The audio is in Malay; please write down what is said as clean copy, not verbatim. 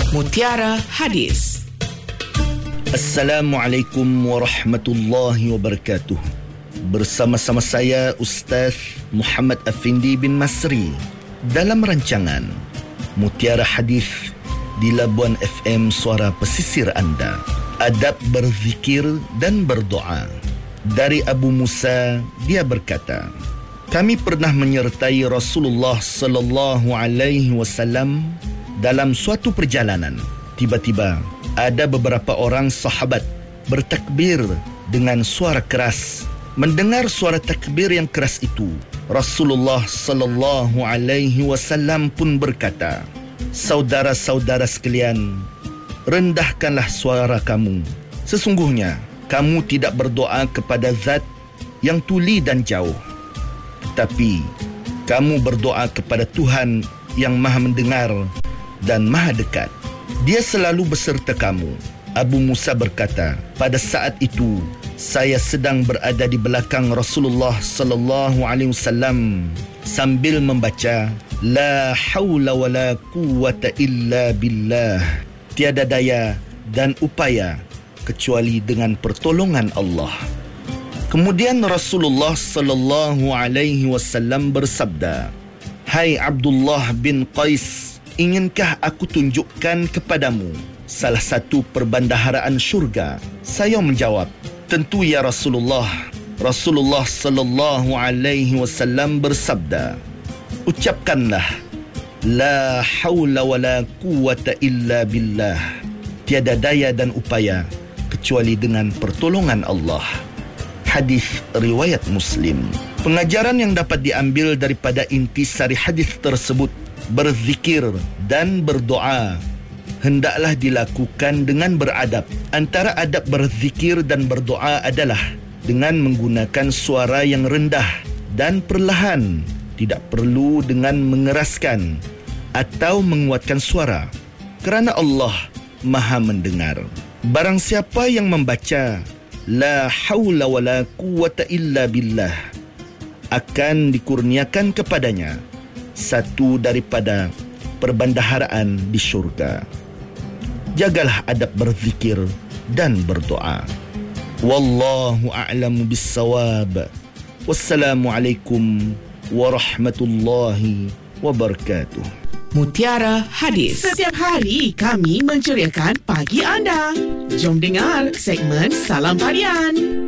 Mutiara Hadis. Assalamualaikum warahmatullahi wabarakatuh. Bersama-sama saya Ustaz Muhammad Afindi bin Masri dalam rancangan Mutiara Hadis di Labuan FM Suara Pesisir Anda. Adab berzikir dan berdoa. Dari Abu Musa, dia berkata, kami pernah menyertai Rasulullah sallallahu alaihi wasallam dalam suatu perjalanan. Tiba-tiba ada beberapa orang sahabat bertakbir dengan suara keras. Mendengar suara takbir yang keras itu, Rasulullah sallallahu alaihi wasallam pun berkata, saudara-saudara sekalian, rendahkanlah suara kamu. Sesungguhnya kamu tidak berdoa kepada zat yang tuli dan jauh, tetapi kamu berdoa kepada Tuhan yang Maha mendengar dan Maha dekat. Dia selalu beserta kamu. Abu Musa berkata, pada saat itu saya sedang berada di belakang Rasulullah sallallahu alaihi wasallam sambil membaca la haula wala quwwata illa billah. Tiada daya dan upaya kecuali dengan pertolongan Allah. Kemudian Rasulullah sallallahu alaihi wasallam bersabda, hai Abdullah bin Qais, inginkah aku tunjukkan kepadamu salah satu perbendaharaan syurga? Saya menjawab, tentu ya Rasulullah. Rasulullah sallallahu alaihi wasallam bersabda, ucapkanlah la haula wala quwwata illa billah. Tiada daya dan upaya kecuali dengan pertolongan Allah. Hadis riwayat Muslim. Pengajaran yang dapat diambil daripada intisari hadis tersebut, berzikir dan berdoa hendaklah dilakukan dengan beradab. Antara adab berzikir dan berdoa adalah dengan menggunakan suara yang rendah dan perlahan, tidak perlu dengan mengeraskan atau menguatkan suara, kerana Allah Maha mendengar. Barang siapa yang membaca la haula wala quwwata illa billah, akan dikurniakan kepadanya satu daripada perbendaharaan di syurga. Jagalah adab berzikir dan berdoa. Wallahu a'lamu bissawab. Wassalamualaikum warahmatullahi wabarakatuh. Mutiara Hadis. Setiap hari kami menceriakan pagi anda. Jom dengar segmen Salam Harian.